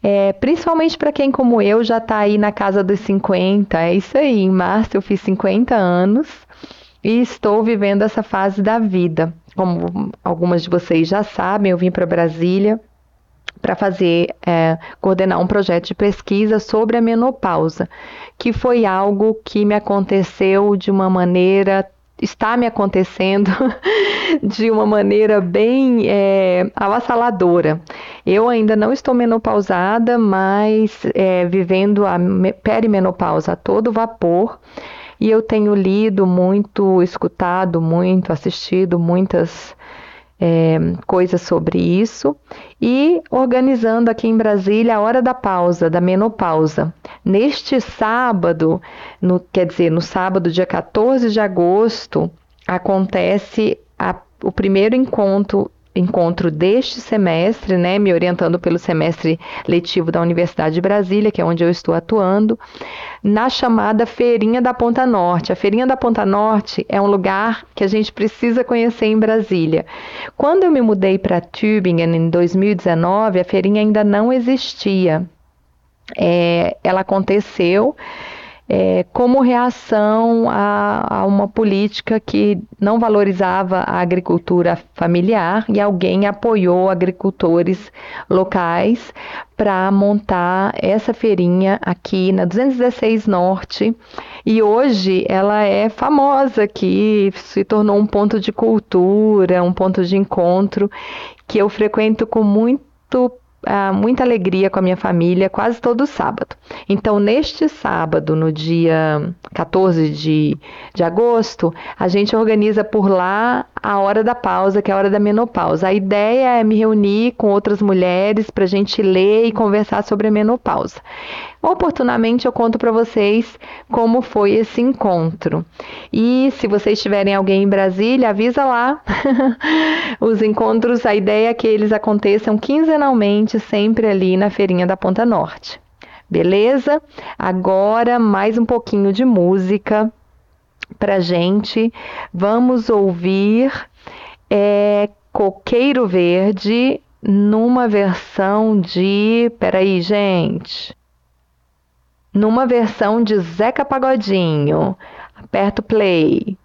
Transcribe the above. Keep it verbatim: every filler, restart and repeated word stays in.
É, principalmente para quem, como eu, já está aí na casa dos cinquenta. É isso aí, em março eu fiz cinquenta anos e estou vivendo essa fase da vida. Como algumas de vocês já sabem, eu vim para Brasília para fazer, é, coordenar um projeto de pesquisa sobre a menopausa, que foi algo que me aconteceu de uma maneira, está me acontecendo de uma maneira bem é, avassaladora. Eu ainda não estou menopausada, mas é, vivendo a perimenopausa a todo vapor, e eu tenho lido muito, escutado muito, assistido muitas é, coisas sobre isso, e organizando aqui em Brasília a hora da pausa, da menopausa. Neste sábado, no, quer dizer, no sábado, dia quatorze de agosto, acontece a, o primeiro encontro encontro deste semestre, né, me orientando pelo semestre letivo da Universidade de Brasília, que é onde eu estou atuando, na chamada Feirinha da Ponta Norte. A Feirinha da Ponta Norte é um lugar que a gente precisa conhecer em Brasília. Quando eu me mudei para Tübingen em dois mil e dezenove, a feirinha ainda não existia. É, ela aconteceu é, como reação a, a uma política que não valorizava a agricultura familiar, e alguém apoiou agricultores locais para montar essa feirinha aqui na duzentos e dezesseis Norte, e hoje ela é famosa aqui, se tornou um ponto de cultura, um ponto de encontro que eu frequento com muito Ah, muita alegria com a minha família quase todo sábado. Então, neste sábado, no dia quatorze de, de agosto, a gente organiza por lá a hora da pausa, que é a hora da menopausa. A ideia é me reunir com outras mulheres para a gente ler e conversar sobre a menopausa. Oportunamente eu conto para vocês como foi esse encontro. E se vocês tiverem alguém em Brasília, avisa lá. Os encontros, a ideia é que eles aconteçam quinzenalmente, sempre ali na Feirinha da Ponta Norte. Beleza? Agora mais um pouquinho de música pra gente. Vamos ouvir é, Coqueiro Verde numa versão de... Peraí, gente... Numa versão de Zeca Pagodinho. Aperta o play.